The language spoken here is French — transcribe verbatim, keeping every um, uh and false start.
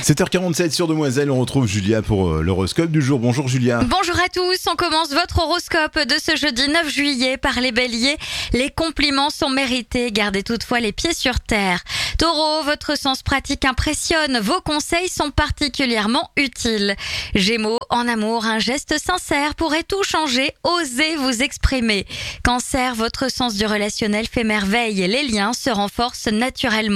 sept heures quarante-sept sur Demoiselle, on retrouve Julia pour euh, l'horoscope du jour. Bonjour Julia. Bonjour à tous, on commence votre horoscope de ce jeudi neuf juillet par les béliers. Les compliments sont mérités, gardez toutefois les pieds sur terre. Taureau, votre sens pratique impressionne, vos conseils sont particulièrement utiles. Gémeaux, en amour, un geste sincère pourrait tout changer, osez vous exprimer. Cancer, votre sens du relationnel fait merveille, les liens se renforcent naturellement.